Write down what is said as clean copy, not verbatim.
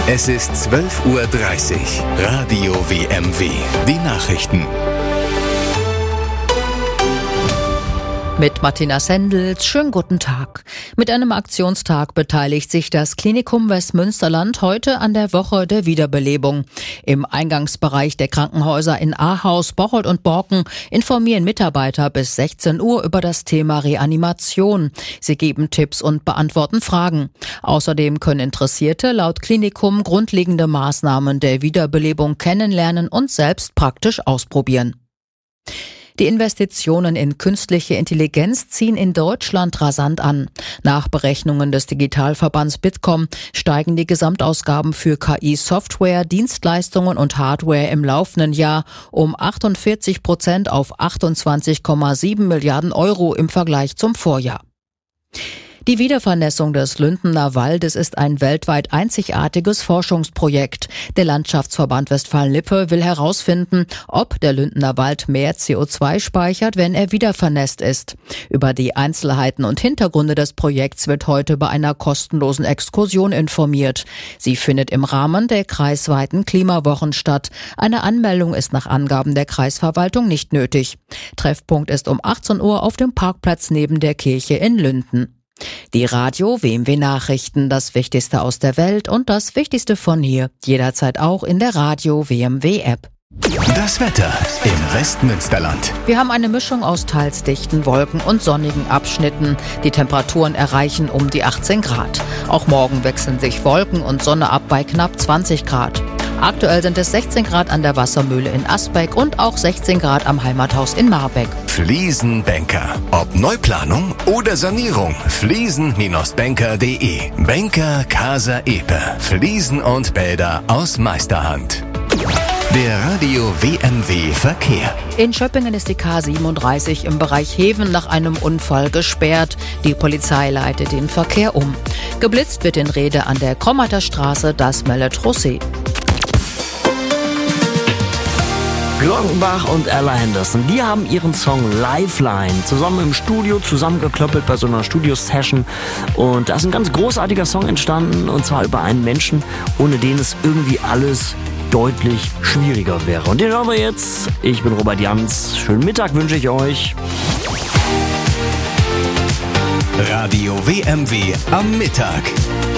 Es ist 12:30 Uhr. Radio WMW. Die Nachrichten. Mit Martina Sendels, schönen guten Tag. Mit einem Aktionstag beteiligt sich das Klinikum Westmünsterland heute an der Woche der Wiederbelebung. Im Eingangsbereich der Krankenhäuser in Ahaus, Bocholt und Borken informieren Mitarbeiter bis 16 Uhr über das Thema Reanimation. Sie geben Tipps und beantworten Fragen. Außerdem können Interessierte laut Klinikum grundlegende Maßnahmen der Wiederbelebung kennenlernen und selbst praktisch ausprobieren. Die Investitionen in künstliche Intelligenz ziehen in Deutschland rasant an. Nach Berechnungen des Digitalverbands Bitkom steigen die Gesamtausgaben für KI-Software, Dienstleistungen und Hardware im laufenden Jahr um 48% auf 28,7 Milliarden Euro im Vergleich zum Vorjahr. Die Wiedervernässung des Lündener Waldes ist ein weltweit einzigartiges Forschungsprojekt. Der Landschaftsverband Westfalen-Lippe will herausfinden, ob der Lündener Wald mehr CO2 speichert, wenn er wiedervernässt ist. Über die Einzelheiten und Hintergründe des Projekts wird heute bei einer kostenlosen Exkursion informiert. Sie findet im Rahmen der kreisweiten Klimawochen statt. Eine Anmeldung ist nach Angaben der Kreisverwaltung nicht nötig. Treffpunkt ist um 18 Uhr auf dem Parkplatz neben der Kirche in Lünden. Die Radio WMW Nachrichten, das Wichtigste aus der Welt und das Wichtigste von hier, jederzeit auch in der Radio WMW App. Das Wetter im Westmünsterland. Wir haben eine Mischung aus teils dichten Wolken und sonnigen Abschnitten. Die Temperaturen erreichen um die 18 Grad. Auch morgen wechseln sich Wolken und Sonne ab bei knapp 20 Grad. Aktuell sind es 16 Grad an der Wassermühle in Asbeck und auch 16 Grad am Heimathaus in Marbeck. Fliesenbänker. Ob Neuplanung oder Sanierung. Fliesen-banker.de. Banker Casa Epe. Fliesen und Bäder aus Meisterhand. Der Radio WMW Verkehr. In Schöppingen ist die K37 im Bereich Heven nach einem Unfall gesperrt. Die Polizei leitet den Verkehr um. Geblitzt wird in Rede an der Krommatter Straße, das meldet Rosé. Glockenbach und Ella Henderson, die haben ihren Song Lifeline zusammen im Studio zusammengeklöppelt bei so einer Studio-Session. Und da ist ein ganz großartiger Song entstanden, und zwar über einen Menschen, ohne den es irgendwie alles deutlich schwieriger wäre. Und den hören wir jetzt. Ich bin Robert Jans. Schönen Mittag wünsche ich euch. Radio WMW am Mittag.